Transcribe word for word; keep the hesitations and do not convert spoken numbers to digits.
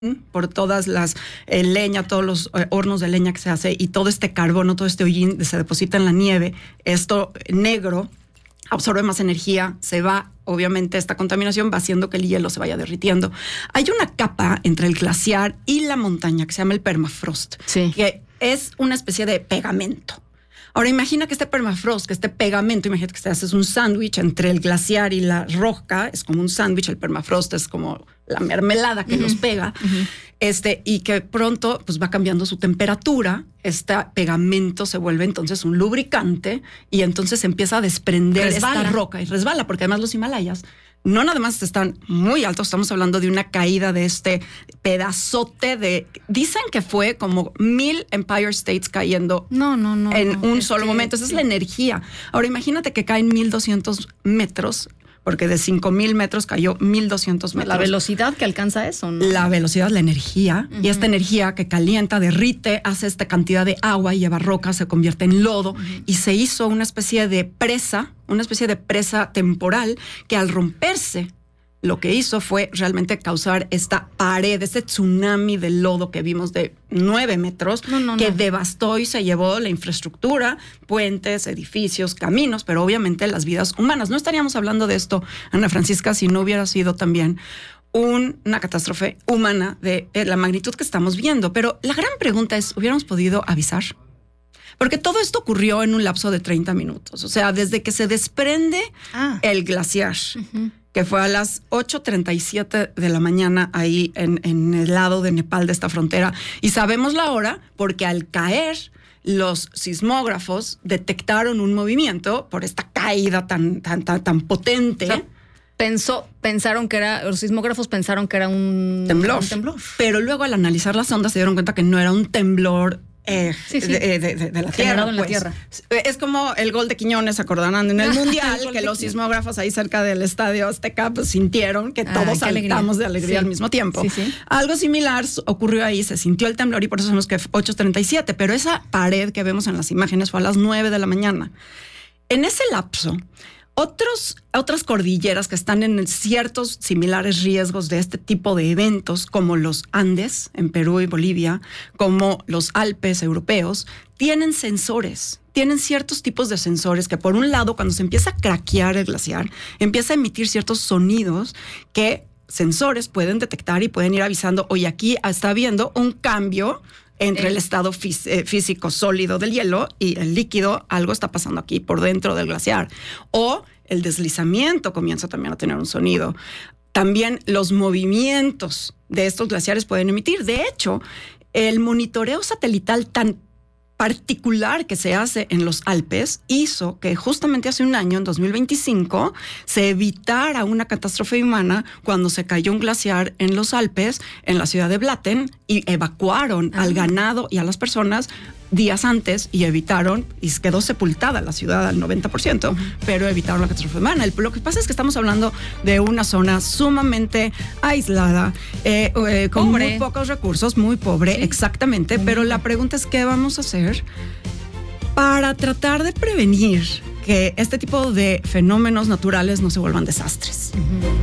por todas las eh, leña, todos los eh, hornos de leña que se hace y todo este carbono, todo este hollín se deposita en la nieve, esto negro absorbe más energía, se va, obviamente esta contaminación va haciendo que el hielo se vaya derritiendo. Hay una capa entre el glaciar y la montaña que se llama el permafrost, sí. que es una especie de pegamento. Ahora imagina que este permafrost, que este pegamento, imagínate que te haces un sándwich entre el glaciar y la roca, es como un sándwich, el permafrost es como la mermelada que uh-huh. los pega, uh-huh. este, y que pronto pues va cambiando su temperatura, este pegamento se vuelve entonces un lubricante y entonces empieza a desprender resbala. esta roca y resbala, porque además los Himalayas no nada más están muy altos, estamos hablando de una caída de este pedazote de... Dicen que fue como mil Empire States cayendo no, no, no, en no, un solo que, momento. Esa sí. es la energía. Ahora imagínate que caen mil doscientos metros, porque de cinco mil metros cayó mil doscientos metros. La velocidad que alcanza eso, ¿no? La velocidad, la energía. Uh-huh. Y esta energía que calienta, derrite, hace esta cantidad de agua y lleva roca, se convierte en lodo. Uh-huh. Y se hizo una especie de presa, una especie de presa temporal que al romperse, lo que hizo fue realmente causar esta pared, este tsunami de lodo que vimos de nueve metros, no, no, que no. devastó y se llevó la infraestructura, puentes, edificios, caminos, pero obviamente las vidas humanas. No estaríamos hablando de esto, Ana Francisca, si no hubiera sido también un, una catástrofe humana de, de la magnitud que estamos viendo. Pero la gran pregunta es, ¿hubiéramos podido avisar? Porque todo esto ocurrió en un lapso de treinta minutos. O sea, desde que se desprende ah. el glaciar, uh-huh. que fue a las ocho treinta y siete de la mañana ahí en, en el lado de Nepal de esta frontera. Y sabemos la hora porque al caer los sismógrafos detectaron un movimiento por esta caída tan, tan, tan, tan potente. O sea, pensó, pensaron que era, los sismógrafos pensaron que era un temblor. un temblor. Pero luego al analizar las ondas se dieron cuenta que no era un temblor Eh, sí, sí. De, de, de, de la tierra, en pues. la tierra. Es como el gol de Quiñones, acordarán, en el Mundial, el que los sismógrafos ahí cerca del Estadio Azteca pues, sintieron que todos ah, saltamos de alegría sí. al mismo tiempo. Sí, sí. Algo similar ocurrió ahí, se sintió el temblor y por eso sabemos que ocho treinta y siete, pero esa pared que vemos en las imágenes fue a las nueve de la mañana. En ese lapso, Otros, otras cordilleras que están en ciertos similares riesgos de este tipo de eventos, como los Andes en Perú y Bolivia, como los Alpes europeos, tienen sensores, tienen ciertos tipos de sensores que por un lado, cuando se empieza a craquear el glaciar, empieza a emitir ciertos sonidos que sensores pueden detectar y pueden ir avisando, oye, aquí está habiendo un cambio entre el estado fí- eh, físico sólido del hielo y el líquido, algo está pasando aquí por dentro del glaciar. O el deslizamiento comienza también a tener un sonido. También los movimientos de estos glaciares pueden emitir. De hecho, el monitoreo satelital tan particular que se hace en los Alpes hizo que justamente hace un año, en dos mil veinticinco, se evitara una catástrofe humana cuando se cayó un glaciar en los Alpes, en la ciudad de Blatten, y evacuaron ah. al ganado y a las personas días antes y evitaron, y quedó sepultada la ciudad al noventa por ciento, uh-huh. pero evitaron la catástrofe humana. El, lo que pasa es que estamos hablando de una zona sumamente aislada, eh, eh, con pobre. muy pocos recursos, muy pobre, sí. exactamente, uh-huh. pero la pregunta es, ¿qué vamos a hacer para tratar de prevenir que este tipo de fenómenos naturales no se vuelvan desastres? Uh-huh.